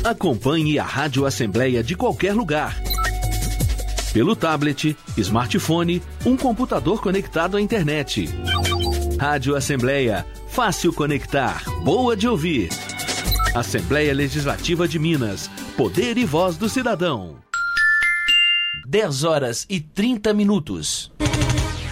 Acompanhe a Rádio Assembleia de qualquer lugar. Pelo tablet, smartphone, um computador conectado à internet. Rádio Assembleia, fácil conectar, boa de ouvir. Assembleia Legislativa de Minas, poder e voz do cidadão. 10 horas e 30 minutos.